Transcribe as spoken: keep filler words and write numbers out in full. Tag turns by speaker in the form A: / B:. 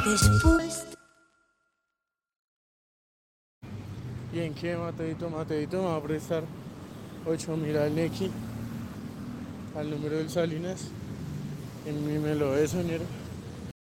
A: Después.
B: ¿Y en qué, Mateito? Mateito me va a prestar ocho mil al Nequi, al número del Salinas. En mí me lo ve, soñero.